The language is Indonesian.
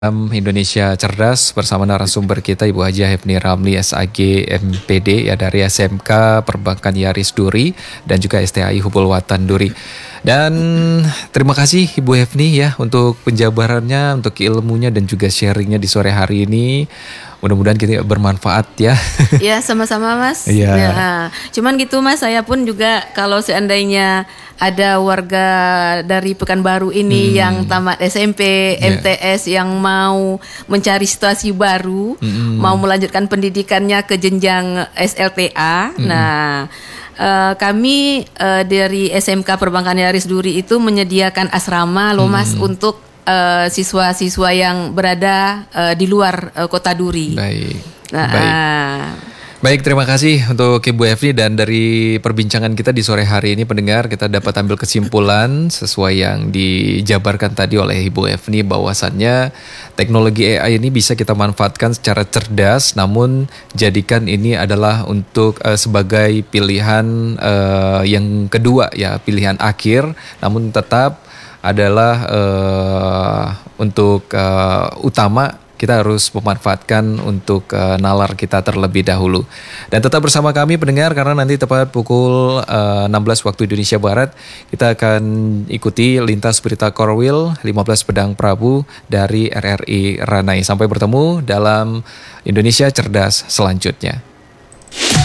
Indonesia Cerdas bersama narasumber kita Ibu Haji Hepni Ramli SAG MPD ya dari SMK Perbankan Yaris Duri dan juga STAI Hubul Watan Duri. Dan terima kasih Ibu Hepni ya untuk penjabarannya, untuk ilmunya dan juga sharingnya di sore hari ini. Mudah-mudahan kita bermanfaat ya. Ya, sama-sama Mas. Iya. Ya, cuman gitu Mas, saya pun juga kalau seandainya ada warga dari Pekanbaru ini yang tamat SMP, MTS yang mau mencari situasi baru, mau melanjutkan pendidikannya ke jenjang SLTA. Nah, kami dari SMK Perbankan Yaris Duri itu menyediakan asrama loh Mas untuk siswa-siswa yang berada di luar kota Duri. Baik. Nah, Baik, terima kasih untuk Ibu Hepni, dan dari perbincangan kita di sore hari ini pendengar kita dapat ambil kesimpulan sesuai yang dijabarkan tadi oleh Ibu Hepni bahwasannya teknologi AI ini bisa kita manfaatkan secara cerdas, namun jadikan ini adalah untuk sebagai pilihan yang kedua ya, pilihan akhir, namun tetap adalah untuk utama kita harus memanfaatkan untuk nalar kita terlebih dahulu. Dan tetap bersama kami pendengar, karena nanti tepat pukul 16 waktu Indonesia Barat kita akan ikuti lintas berita Korwil 15 Pedang Prabu dari RRI Ranai. Sampai bertemu dalam Indonesia Cerdas selanjutnya.